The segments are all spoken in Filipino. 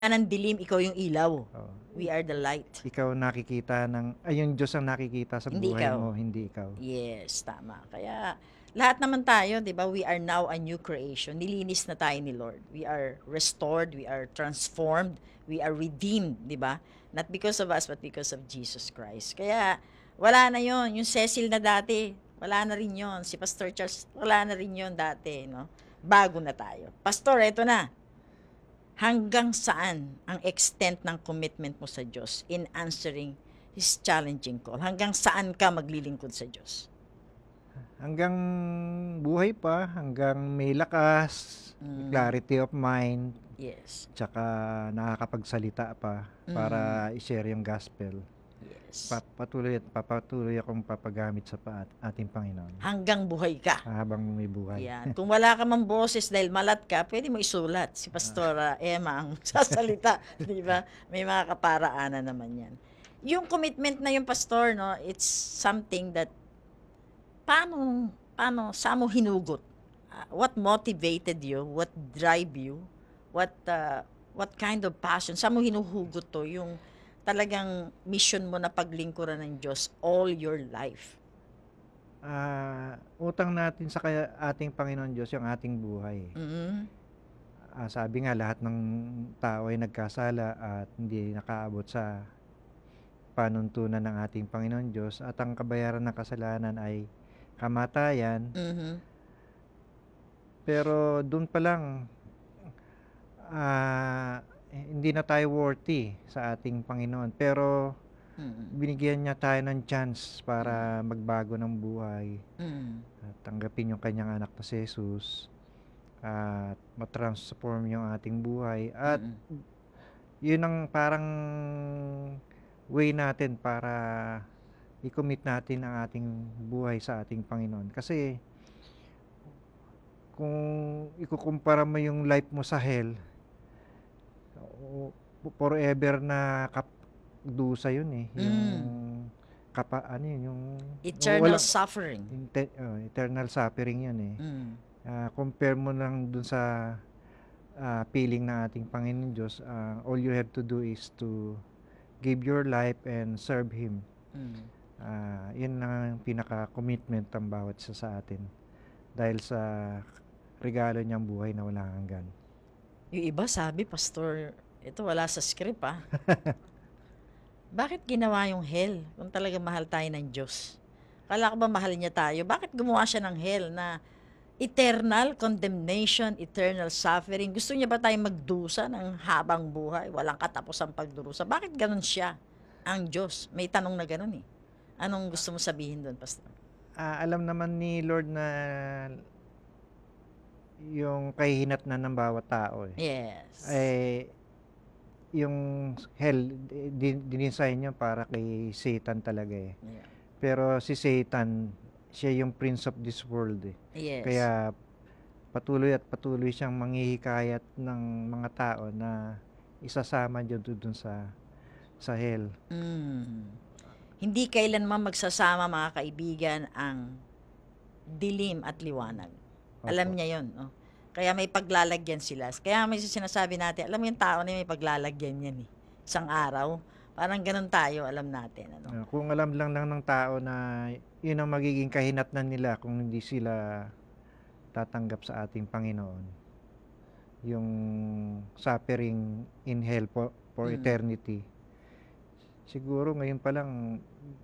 ng dilim, ikaw yung ilaw. Oo. We are the light. Ikaw nakikita yung Diyos ang nakikita sa Hindi buhay ikaw. mo, hindi ikaw. Yes, tama. Kaya lahat naman tayo, 'di ba? We are now a new creation. Nilinis na tayo ni Lord. We are restored, we are transformed, we are redeemed, 'di ba? Not because of us but because of Jesus Christ. Kaya wala na 'yon, yung Cecil na dati, wala na rin 'yon. Si Pastor Charles, wala na rin 'yon dati, no? Bago na tayo. Pastor, eto na. Hanggang saan ang extent ng commitment mo sa Diyos in answering His challenging call? Hanggang saan ka maglilingkod sa Diyos? Hanggang buhay pa, hanggang may lakas, clarity of mind, Yes. tsaka nakakapagsalita pa para i-share yung gospel. Yes. Papatuloy akong papagamit sa ating Panginoon Hanggang buhay ka. habang may buhay. Yan. Kung wala ka mang boses dahil malat ka, pwede mo isulat. Si Pastora Emma ang sasalita. Di ba? May mga kaparaanan naman yan. Yung commitment na yung pastor, no, it's something that saan mo hinugot? What motivated you? What drive you? What kind of passion? Saan mo hinuhugot to? Yung talagang mission mo na paglingkuran ng Diyos all your life. Utang natin sa ating Panginoon Diyos yung ating buhay. Sabi nga, lahat ng tao ay nagkasala at hindi nakaabot sa panuntunan ng ating Panginoon Diyos, at ang kabayaran ng kasalanan ay kamatayan. Pero doon pa lang, hindi na tayo worthy sa ating Panginoon. Pero binigyan niya tayo ng chance para magbago ng buhay at tanggapin yung kanyang anak na si Jesus at matransform yung ating buhay. At yun ang parang way natin para i-commit natin ang ating buhay sa ating Panginoon. Kasi kung ikukumpara mo yung life mo sa hell, forever na dusa yun eh. Yung yung eternal suffering. Eternal suffering yun eh. Compare mo lang dun sa feeling ng ating Panginoon Diyos. All you have to do is to give your life and serve Him. Yun ang pinaka-commitment ng bawat isa sa atin dahil sa regalo niyang buhay na walang hanggan. Yung iba sabi, Pastor, ito wala sa script Bakit ginawa yung hell kung talaga mahal tayo ng Diyos? Kala ko ba mahal niya tayo? Bakit gumawa siya ng hell na eternal condemnation, eternal suffering? Gusto niya ba tayo magdusa ng habang buhay? Walang katapusang pagdurusa. Bakit ganun siya, ang Diyos? May tanong na ganun eh. Anong gusto mo sabihin doon, Pastor? Alam naman ni Lord na yung kahihinatnan ng bawat tao eh. Yes. Yung hell, dinisign niya para kay Satan talaga eh. Yeah. Pero si Satan, siya yung prince of this world eh. Yes. Kaya patuloy siyang manghihikayat ng mga tao na isasama niyo doon sa hell. Hindi kailanman magsasama, mga kaibigan, ang dilim at liwanag. Alam niya yon, no? Kaya may paglalagyan sila. Kaya may sinasabi natin, alam mo yung tao na may paglalagyan yan eh. Isang araw, parang ganun tayo, alam natin. Ano? Kung alam lang ng tao na yun ang magiging kahinatnan nila kung hindi sila tatanggap sa ating Panginoon, yung suffering in hell for eternity, siguro ngayon pa lang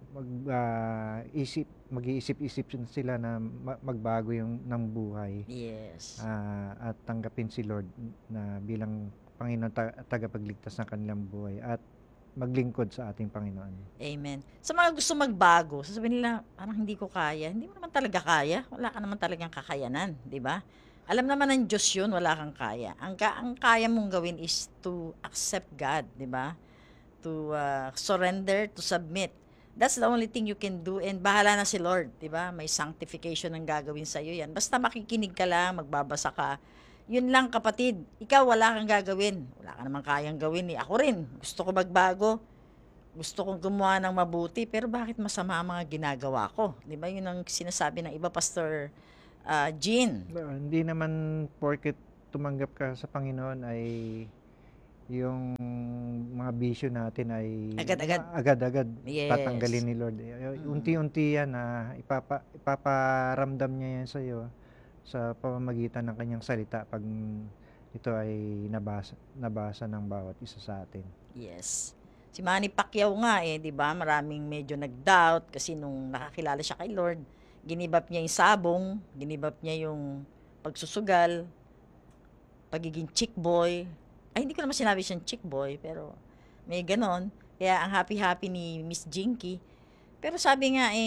mag-iisip-isip sila na magbago ng buhay. Yes. At tanggapin si Lord na bilang Panginoon tagapagligtas ng kanilang buhay at maglingkod sa ating Panginoon. Amen. Sa mga gusto magbago, sasabihin nila, parang hindi ko kaya. Hindi mo naman talaga kaya. Wala ka naman talagang kakayanan, di ba? Alam naman ng Diyos yun, wala kang kaya. Ang kaya mong gawin is to accept God, di ba? To surrender, to submit. That's the only thing you can do, and bahala na si Lord, di ba? May sanctification ang gagawin sa iyo yan. Basta makikinig ka lang, magbabasa ka. Yun lang, kapatid. Ikaw wala kang gagawin. Wala ka namang kayang gawin eh. Ako rin, gusto ko magbago. Gusto kong gumawa ng mabuti, pero bakit masama ang mga ginagawa ko? Di ba? Yun ang sinasabi ng iba, Pastor Jean. Hindi naman porket tumanggap ka sa Panginoon ay yung mga bisyo natin ay Agad-agad. agad-agad tatanggalin Yes. ni Lord. Mm. Unti-unti yan na ipaparamdam niya yan sa iyo sa pamamagitan ng kanyang salita pag ito ay nabasa ng bawat isa sa atin. Yes. Si Manny Pacquiao nga 'di ba? Maraming medyo nag-doubt kasi nung nakakilala siya kay Lord, ginibap niya yung sabong, ginibap niya yung pagsusugal, pagiging chick boy. Ay, hindi ko naman sinabi siyang chick boy, pero may ganon. Kaya ang happy-happy ni Miss Jinky. Pero sabi nga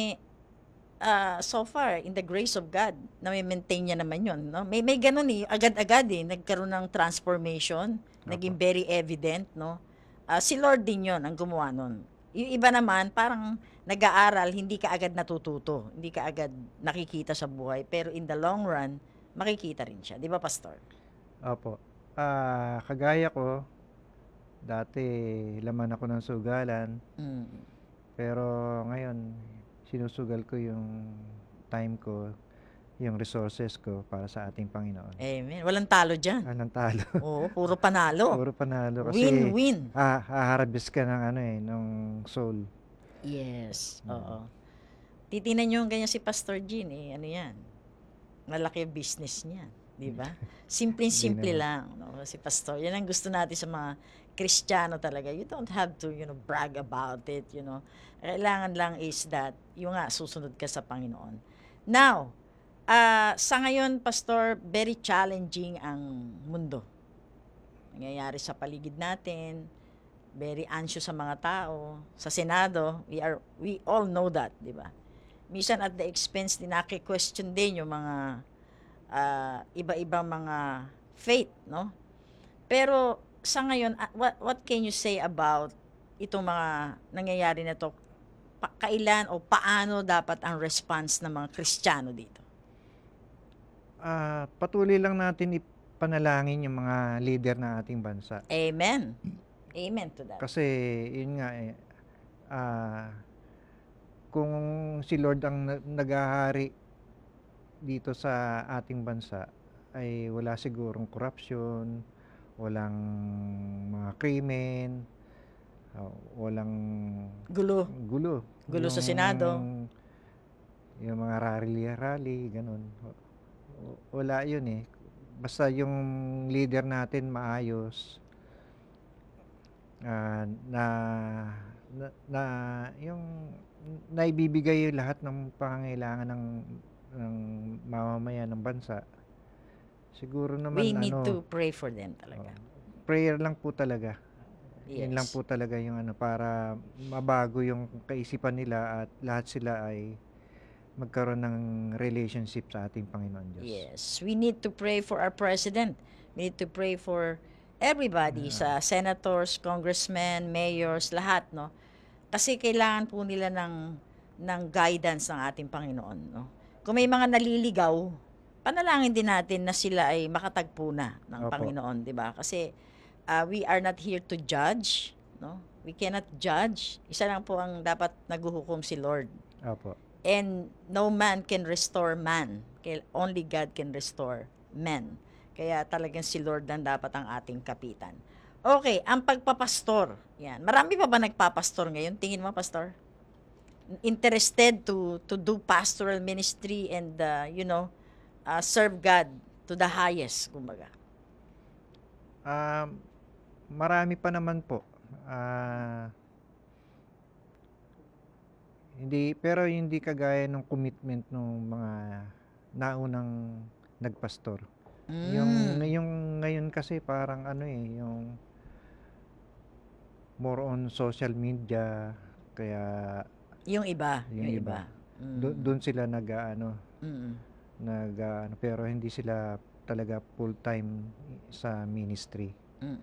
so far, in the grace of God, na may maintain niya naman yun. No? May ganun agad-agad nagkaroon ng transformation, naging Opo. very evident. No? Si Lord din yon ang gumawa nun. Yung iba naman, parang nag-aaral, hindi ka agad natututo, hindi ka agad nakikita sa buhay, pero in the long run, makikita rin siya. Di ba, Pastor? Opo. Kagaya ko, dati laman ako ng sugalan, Mm. pero ngayon sinusugal ko yung time ko, yung resources ko para sa ating Panginoon. Amen. Walang talo dyan. Anong talo? Oo, puro panalo. Puro panalo kasi Win-win. haharvest ka ng ng soul. Yes, Mm. oo. Titingnan niyo yung ganyan si Pastor Jean, ano yan, malaki yung business niya, di ba? Hindi Simpleng-simple naman. lang, no? Si Pastor. Yan ang gusto natin sa mga Kristiyano talaga. You don't have to, brag about it, Kailangan lang is that, yung nga, susunod ka sa Panginoon. Now, sa ngayon, Pastor, very challenging ang mundo. Nangyayari sa paligid natin, very anxious sa mga tao. Sa Senado, we all know that, di ba? Minsan at the expense din, naki-question din yung mga iba-ibang mga faith, no? Pero sa ngayon, what can you say about itong mga nangyayari na to? Kailan o paano dapat ang response ng mga Kristiyano dito? Patuloy lang natin ipanalangin yung mga leader ng ating bansa. Amen. Amen to that. Kasi yun nga kung si Lord ang naghahari dito sa ating bansa, ay wala sigurong korupsyon, walang mga krimen, walang Gulo. gulo. Gulo sa Senado. Yung mga rally, ganun. Wala yun Basta yung leader natin maayos, na yung naibibigay yung lahat ng pangangailangan ng mamamayan ng bansa. Siguro naman We need to pray for them talaga. prayer lang po talaga. Yun lang Yes. po talaga yung para mabago yung kaisipan nila at lahat sila ay magkaroon ng relationship sa ating Panginoon Diyos. Yes. We need to pray for our president. We need to pray for everybody, sa senators, congressmen, mayors, lahat, no? Kasi kailangan po nila ng guidance ng ating Panginoon, no? Kung may mga naliligaw, panalangin din natin na sila ay makatagpo na ng Opo. Panginoon, di ba? Kasi we are not here to judge, no? We cannot judge. Isa lang po ang dapat naghuhukom si Lord. Opo. And no man can restore man. Only God can restore men. Kaya talagang si Lord ang dapat ang ating kapitan. Okay, ang pagpapastor. Yan. Marami pa ba nagpapastor ngayon? Tingin mo, Pastor? Interested to do pastoral ministry and, serve God to the highest, kumbaga. Marami pa naman po. Pero hindi kagaya ng commitment ng mga naunang nagpastor. Yung ngayon kasi parang yung more on social media, kaya yung iba. doon sila pero hindi sila talaga full time sa ministry.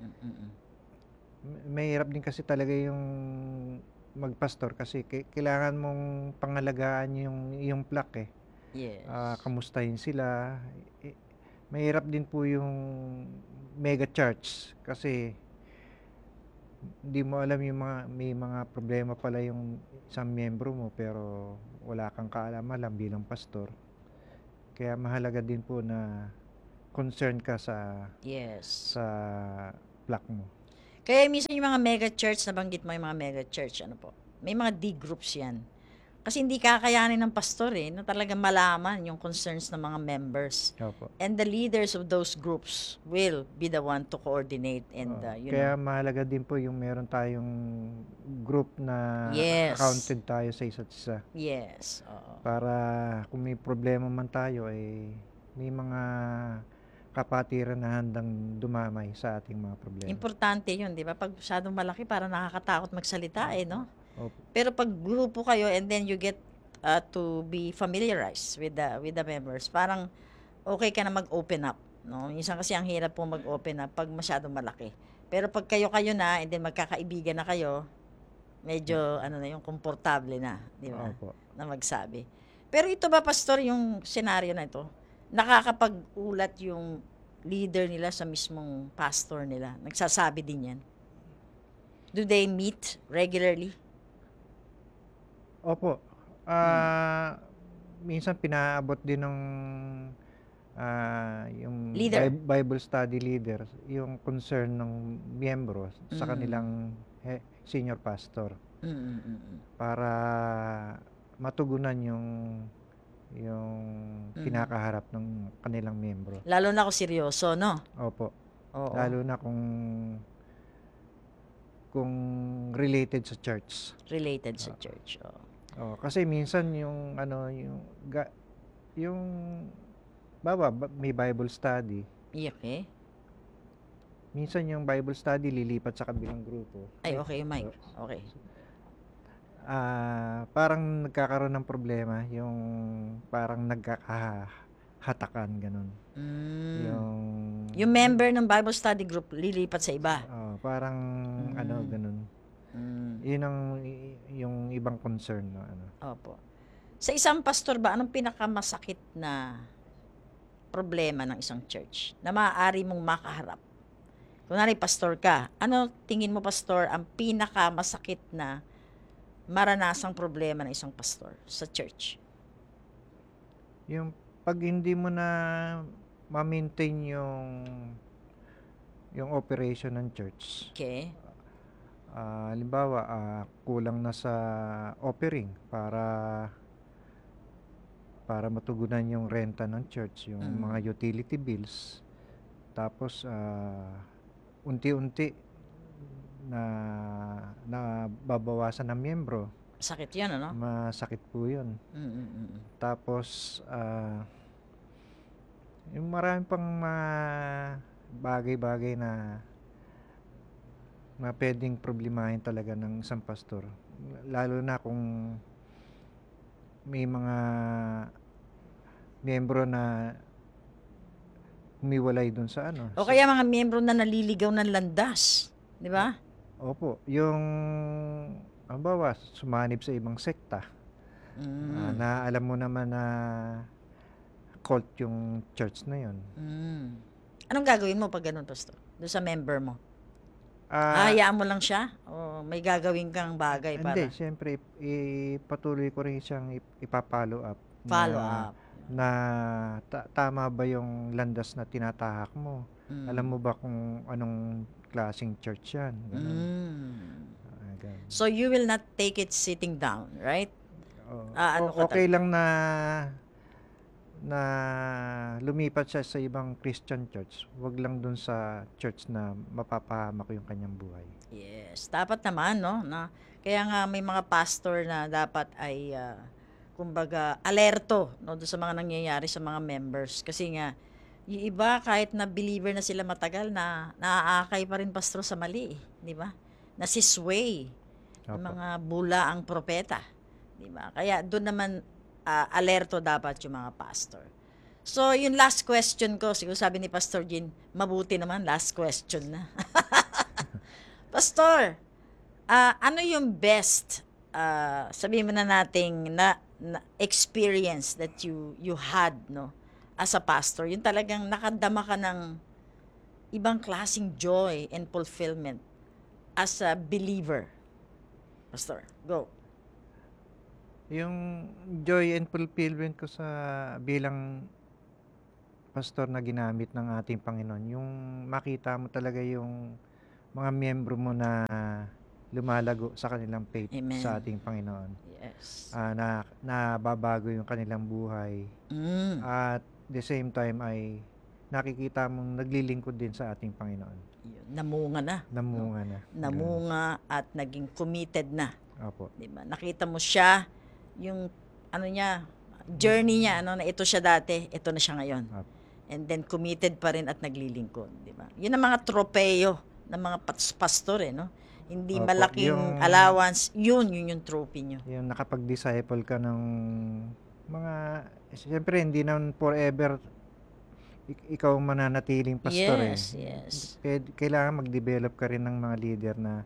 Mahirap din kasi talaga yung magpastor kasi kailangan mong pangalagaan yung flock Yes. kamustahin sila. Mahirap din po yung mega church kasi hindi mo alam may mga problema pala yung isang miyembro mo pero wala kang kaalam-alam bilang pastor. Kaya mahalaga din po na concern ka sa Yes. sa flock mo. Kaya minsan yung mga mega church, nabanggit mo yung mga mega church, ano po, may mga D groups yan. Kasi hindi kakayanin ng pastor na talagang malaman yung concerns ng mga members. Opo. And the leaders of those groups will be the one to coordinate and, Kaya mahalaga din po yung meron tayong group na Yes. accounted tayo sa isa't isa. Yes. Oo. Para kung may problema man tayo, may mga kapatiran na handang dumamay sa ating mga problema. Importante yun, di ba? Pag masyadong malaki, parang nakakatakot magsalita no? Opo. Pero pag grupo kayo and then you get to be familiarized with the members, parang okay ka na mag-open up, no? Minsan kasi ang hirap po mag-open up pag masyadong malaki. Pero pag kayo-kayo na and then magkakaibigan na kayo, medyo ano na yung komportable na, di ba? Opo. Na magsabi. Pero ito ba, pastor, yung senaryo na ito, nakakapag-ulat yung leader nila sa mismong pastor nila? Nagsasabi din yan? Do they meet regularly? Opo. Minsan pinaabot din ng yung Leader. Bible study leader yung concern ng miyembro sa kanilang senior pastor para matugunan yung kinakaharap ng kanilang miyembro. Lalo na kung seryoso, no? Opo. Oo. Lalo na kung related sa church. Related sa church. Kasi minsan yung may Bible study. Okay. Minsan yung Bible study lilipat sa kabilang grupo. Ay, okay, Mike. Okay. Parang nagkakaroon ng problema, yung parang nagkakahatakan, ganun. Yung member ng Bible study group lilipat sa iba. Parang ganun. Yun yung ibang concern, no? Opo. Sa isang pastor ba, anong pinakamasakit na problema ng isang church na maaari mong makaharap? Kunwari, pastor ka, ano tingin mo, pastor, ang pinakamasakit na maranasang problema ng isang pastor sa church? Yung pag hindi mo na ma-maintain yung operation ng church. Okay. Halimbawa, kulang na sa offering para matugunan yung renta ng church, yung mga utility bills. Tapos unti-unti na babawasan ng miyembro. Sakit 'yan, ano? Masakit po 'yun. Tapos yung marami pang bagay-bagay na pwedeng problemahin talaga ng isang pastor. Lalo na kung may mga miyembro na humiwalay dun sa O kaya mga miyembro na naliligaw ng landas, di ba? Opo, yung halimbawa, sumanib sa ibang sekta. Na alam mo naman na cult yung church na yun. Anong gagawin mo pag ganun, pastor? Doon sa member mo? Hayaan mo lang siya? O may gagawin kang bagay para? Hindi, siyempre, patuloy ko rin siyang ipapollow up. Follow up. Na tama ba yung landas na tinatahak mo? Alam mo ba kung anong klaseng church yan? So you will not take it sitting down, right? Okay lang na lumipat siya sa ibang Christian church. Wag lang dun sa church na mapapahamak yung kanyang buhay. Yes, dapat naman, no? Kaya nga may mga pastor na dapat ay kumbaga alerto, no, doon sa mga nangyayari sa mga members. Kasi nga yung iba kahit na believer na sila matagal na naaakay pa rin pastor sa mali, di ba? Nasisway ng mga bula ang propeta, di ba? Kaya doon naman alerto dapat yung mga pastor. So, yung last question ko, siguro sabi ni Pastor Jean, mabuti naman, last question na. Pastor, ano yung best, sabihin mo na nating na experience that you had, no, as a pastor? Yung talagang nakadama ka ng ibang klaseng joy and fulfillment as a believer. Pastor, go. Yung joy and fulfillment ko sa bilang pastor na ginamit ng ating Panginoon, yung makita mo talaga yung mga miyembro mo na lumalago sa kanilang faith Amen. sa ating Panginoon. Yes. Na nababago yung kanilang buhay. At the same time ay nakikita mong naglilingkod din sa ating Panginoon. Namunga na. Namunga na. Namunga at naging committed na. Opo. Diba? Nakita mo siya, yung journey niya, na ito siya dati, ito na siya ngayon. Opo. And then committed pa rin at naglilingkod, di ba? Yun ang mga tropeyo ng mga pastor, no? Hindi Opo, malaking allowance, yun yung trophy nyo. Yung nakapag-disciple ka ng mga, siyempre hindi naman forever ikaw mananatiling pastor. Yes. Kailangan mag-develop ka rin ng mga leader na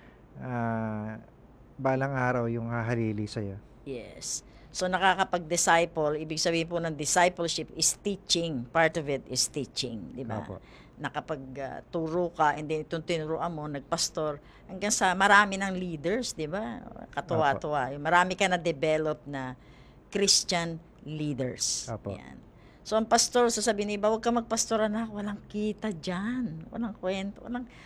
balang araw yung hahalili sa'yo. Yes. So nakakapag-disciple, ibig sabihin po ng discipleship is teaching. Part of it is teaching, di ba? Opo. Nakapag-turo ka, and then itong tinuruan mo, nagpastor, hanggang sa marami ng leaders, di ba? Katuwa-tuwa. Marami ka na-develop na Christian leaders. Opo. Yan. So ang pastor, sasabihin niya, huwag ka magpastor, anak, walang kita dyan. Walang kwento,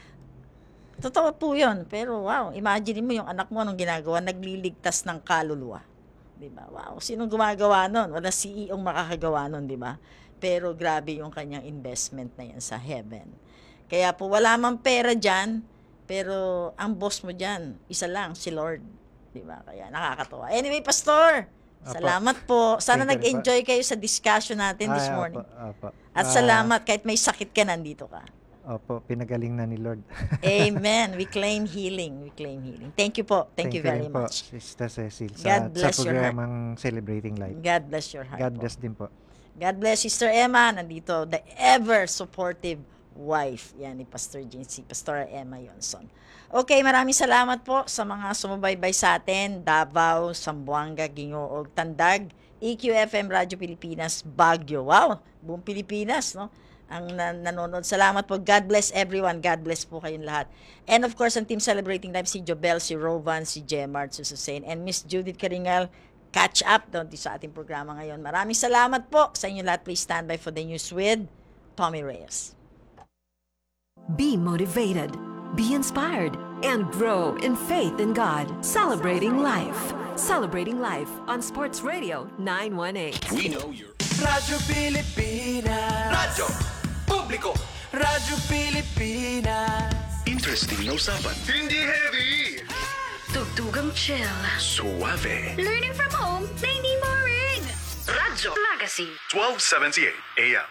Totoo po yun. Pero wow, imagine mo yung anak mo anong ginagawa, nagliligtas ng kaluluwa. Diba? Wow, sinong gumagawa nun? Wala CEO makakagawa nun, diba? Pero grabe yung kanyang investment na yan sa heaven. Kaya po, wala mang pera dyan, pero ang boss mo dyan, isa lang, si Lord. Diba? Kaya nakakatawa. Anyway, Pastor, salamat po. Sana nag-enjoy kayo sa discussion natin this morning. Opo. At salamat, kahit may sakit ka, nandito ka. Opo, pinagaling na ni Lord. Amen. We claim healing. Thank you po. Thank you very much. Sister Cecil, God bless sa your heart. programang Celebrating Life. God bless your heart. God po. bless din po. God bless Sister Emma. Nandito, the ever-supportive wife. Yan ni Pastor Jincy, Pastor Emma Yonson. Okay, maraming salamat po sa mga sumubaybay sa atin. Davao, Zamboanga, Gingoog, Tandag, EQFM Radio Pilipinas, Baguio. Wow, buong Pilipinas, no? Ang nanonood. Salamat po. God bless everyone. God bless po kayong lahat. And of course, ang team Celebrating Life, si Jobel, si Rovan, si Gemard, si Susain, and Miss Judith Karingal. Catch up doon sa ating programa ngayon. Maraming salamat po sa inyo lahat. Please stand by for the news with Tommy Reyes. Be motivated, be inspired, and grow in faith in God. Celebrating Life. Celebrating Life on Sports Radio 918. We know you're Radyo Pilipinas. Radyo Publiko. Radyo Pilipinas. Interesting na usapan. Hindi heavy. Tugtugang chill. Suave. Learning from home na hindi boring. Radyo Magazine. 1278 AM.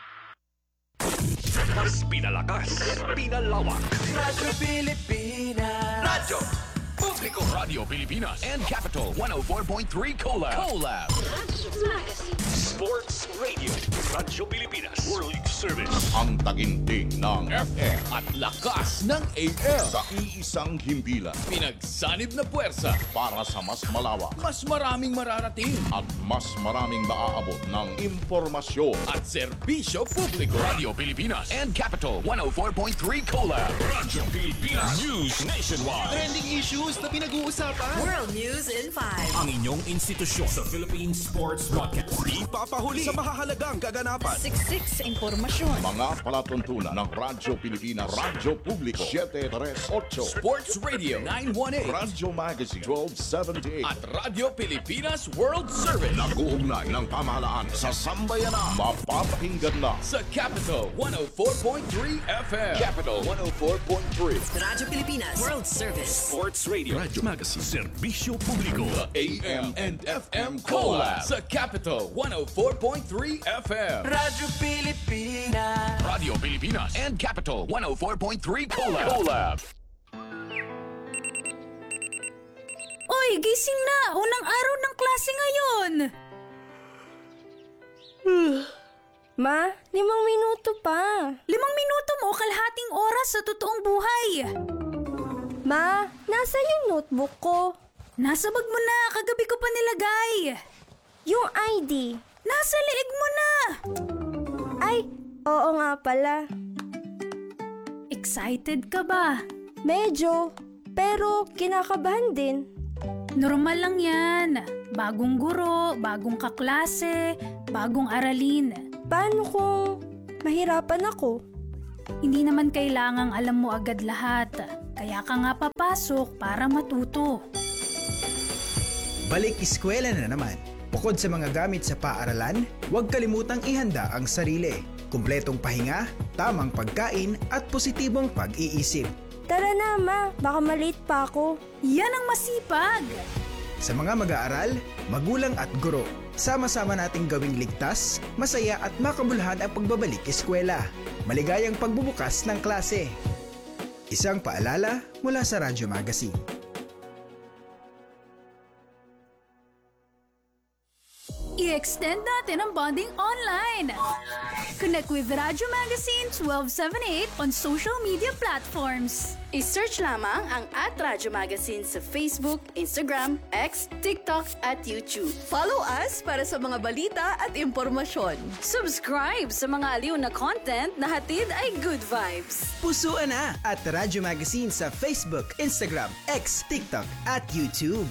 Mas pinalakas, pinalawak. Radyo Pilipinas. Radyo Publiko. Radio Pilipinas and Capital 104.3 Collab. Sports Radio. Radyo Pilipinas. World Service. Ang taginting ng FM at lakas ng AM. sa iisang himpilan Pinagsanib na puwersa. para sa mas malawak Mas maraming mararating. at mas maraming maaabot ng impormasyon. At serbisyo publiko. Radio Pilipinas and Capital 104.3 Collab. Radyo Pilipinas. News Nationwide. Trending issues na pinag-uusapan. World News in 5. Ang inyong institusyon sa Philippine Sports Broadcast. Ipapahuli sa mahahalagang kaganapan. Siksik sa impormasyon. Mga palatuntunan ng Radyo Pilipinas, Radyo Publiko 738, Sports Radio 918. Radyo Magazine 1278. At Radio Pilipinas World Service. Nag-uugnay ng pamahalaan sa sambayanan. Mapapakinggan na Sa Capital 104.3 FM. Capital 104.3. Radyo Pilipinas World Service. Sports Radio. Radyo Magazine. Serbisyo Publiko. AM and FM Collab. Sa Capital 104.3 FM. Radyo Pilipinas. Radio Pilipinas and Capital 104.3 Collab. Oy, gising na! Unang araw ng klase ngayon! Ma, 5 minuto pa. 5 minuto mo o kalahating oras sa totoong buhay. Ma, nasa yung notebook ko. Nasa bag mo na, kagabi ko pa nilagay. Yung ID. Nasa leeg mo na. Ay, oo nga pala. Excited ka ba? Medyo, pero kinakabahan din. Normal lang yan. Bagong guro, bagong kaklase, bagong aralin. Paano kung mahirapan ako? Hindi naman kailangang alam mo agad lahat. Kaya ka nga papasok para matuto. Balik eskwela na naman. Bukod sa mga gamit sa paaralan, huwag kalimutang ihanda ang sarili. Kumpletong pahinga, tamang pagkain at positibong pag-iisip. Tara na, Ma. Baka malate pa ako. Yan ang masipag! Sa mga mag-aaral, magulang at guro, sama-sama nating gawing ligtas, masaya at makabuluhan ang pagbabalik eskwela. Maligayang pagbubukas ng klase. Isang paalala mula sa Radyo Magazine. I-extend natin ang bonding online. Connect with Radyo Magazine 1278 on social media platforms. I-search lamang ang @Radyo Magazine sa Facebook, Instagram, X, TikTok at YouTube. Follow us para sa mga balita at impormasyon. Subscribe sa mga aliw na content na hatid ay good vibes. Pusuan na at Radyo Magazine sa Facebook, Instagram, X, TikTok at YouTube.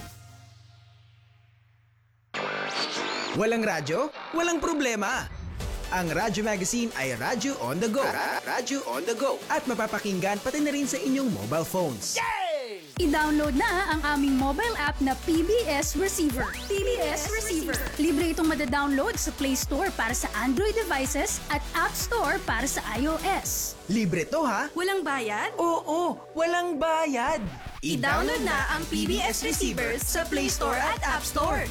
Walang radyo? Walang problema! Ang Radyo Magazine ay Radyo on the go. Radyo on the go. At mapapakinggan pati na rin sa inyong mobile phones. Yay! I-download na ang aming mobile app na PBS Receiver. PBS Receiver. Libre itong madadownload sa Play Store para sa Android devices at App Store para sa iOS. Libre to ha? Walang bayad? Oo, walang bayad. I-download na ang PBS Receiver sa Play Store at App Store.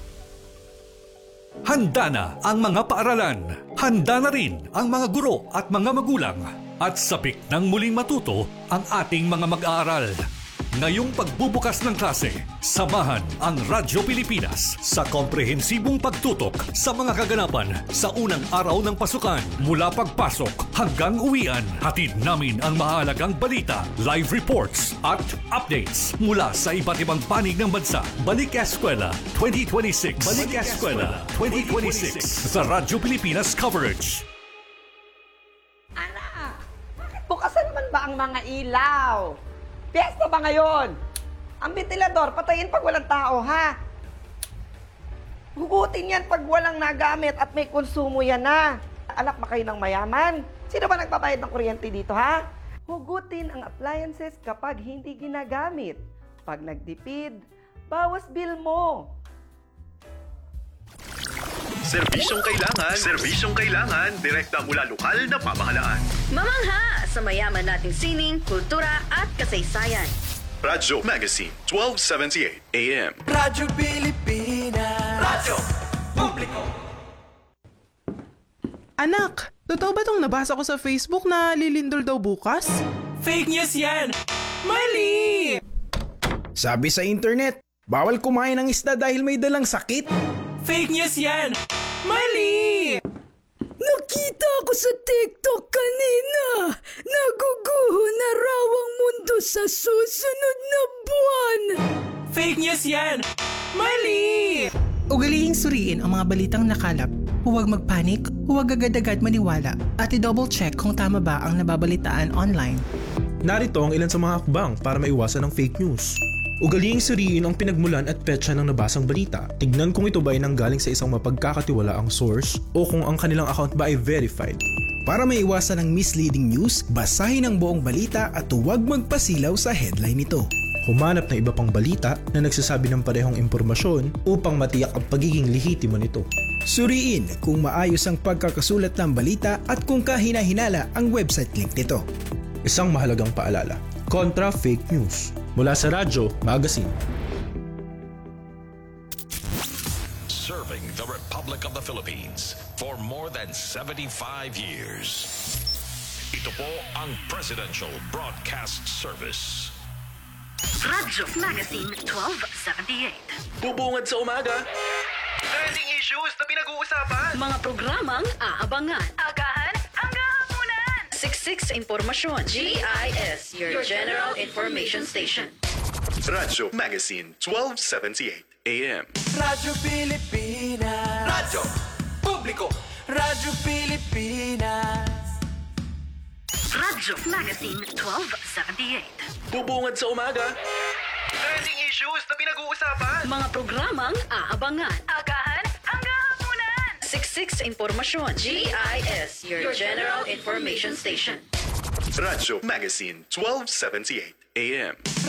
Handa na ang mga paaralan. Handa na rin ang mga guro at mga magulang. At sabik ng muling matuto ang ating mga mag-aaral. Ngayong pagbubukas ng klase, samahan ang Radyo Pilipinas sa komprehensibong pagtutok sa mga kaganapan sa unang araw ng pasukan. Mula pagpasok hanggang uwian, hatid namin ang mahalagang balita, live reports at updates mula sa iba't ibang panig ng bansa. Balik Eskwela 2026. Balik Eskwela 2026 sa Radyo Pilipinas coverage. Anak, bukasan naman ba ang mga ilaw? Piyesta ba ngayon? Ang ventilador, patayin pag walang tao, ha? Hugutin yan pag walang nagamit at may konsumo yan na. Anak ba kayo ng mayaman? Sino ba nagbabayad ng kuryente dito, ha? Hugutin ang appliances kapag hindi ginagamit. Pag nagtipid, bawas bill mo. Serbisyong kailangan, direkta mula lokal na pamahalaan. Mamangha sa mayaman nating sining, kultura at kasaysayan. Radyo Magazine, 1278 AM. Radyo Pilipinas. Radyo Publiko. Anak, totoo ba tong nabasa ko sa Facebook na lilindol daw bukas? Fake news yan! Mali! Sabi sa internet, bawal kumain ng isda dahil may dalang sakit. Fake news yan! Mali! Nakita ko sa TikTok kanina. Naguguho na raw ang mundo sa susunod na buwan. Fake news yan! Mali! Ugalihing suriin ang mga balitang nakalap. Huwag magpanik, huwag agad-agad maniwala, at i-double check kung tama ba ang nababalitaan online. Narito ang ilan sa mga hakbang para maiwasan ang fake news. Ugaliing suriin ang pinagmulan at petsa ng nabasang balita. Tignan kung ito ba ay nanggaling sa isang mapagkakatiwalaang source o kung ang kanilang account ba ay verified. Para maiwasan ang misleading news, basahin ang buong balita at huwag magpasilaw sa headline nito. Humanap ng iba pang balita na nagsasabi ng parehong impormasyon upang matiyak ang pagiging lehitimo nito. Suriin kung maayos ang pagkakasulat ng balita at kung kahina-hinala ang website link nito. Isang mahalagang paalala, kontra fake news. Mula sa Radyo Magazine. Serving the Republic of the Philippines for more than 75 years. Ito po ang Presidential Broadcast Service. Radyo Magazine 1278. Bubungad sa umaga. Trending issues na pinag-uusapan. Mga programang aabangan. Agahan hanggang hapunan. Siksik sa impormasyon. GIS, your General Information Station. Radyo Magazine 1278 AM. Radyo Pilipinas. Radyo Publiko. Radyo Pilipinas. Radyo Magazine 1278. Bubungad sa umaga. Trending issues na pinag-uusapan. Mga programang aabangan. Agahan hanggang hapunan. Siksik sa impormasyon. GIS, your General Information Station. Radyo Magazine 1278 AM.